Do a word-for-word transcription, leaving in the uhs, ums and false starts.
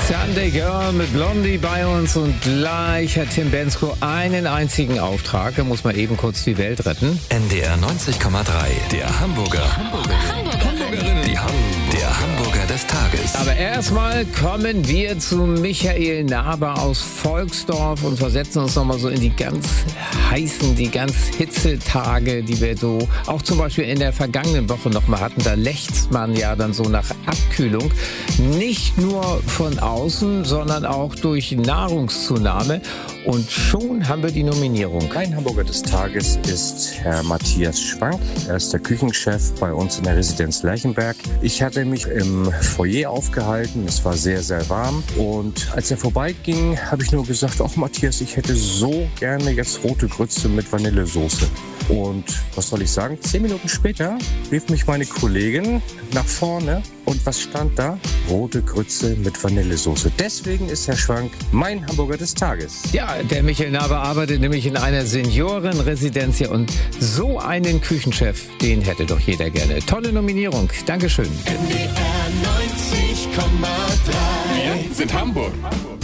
Sunday Girl mit Blondie bei uns und gleich hat Tim Bendzko einen einzigen Auftrag. Da muss man eben kurz die Welt retten. N D R neunzig Komma drei, der Hamburger. Hamburgerin. Hamburgerinnen. Die Ham der Hamburger des Tages. Aber erstmal kommen wir zu Michael Naber aus Volksdorf und versetzen uns nochmal so in die ganz heißen, die ganz Hitzetage, die wir so auch zum Beispiel in der vergangenen Woche nochmal hatten. Da lechzt man ja dann so nach Abkühlung. Nicht nur von außen, sondern auch durch Nahrungszunahme. Und schon haben wir die Nominierung. Mein Hamburger des Tages ist Herr Matthias Schwank. Er ist der Küchenchef bei uns in der Residenz Lerchenberg. Ich hatte mich im Foyer aufgehalten. Es war sehr, sehr warm. Und als er vorbeiging, habe ich nur gesagt, ach Matthias, ich hätte so gerne jetzt rote Grütze mit Vanillesoße. Und was soll ich sagen? Zehn Minuten später rief mich meine Kollegin nach vorne. Und was stand da? Rote Grütze mit Vanillesoße. Deswegen ist Herr Schwank mein Hamburger des Tages. Ja, der Michael Naber arbeitet nämlich in einer Seniorenresidenz hier. Und so einen Küchenchef, den hätte doch jeder gerne. Tolle Nominierung. Dankeschön. N D R neunzig Komma drei. Wir sind Hamburg. Hamburg.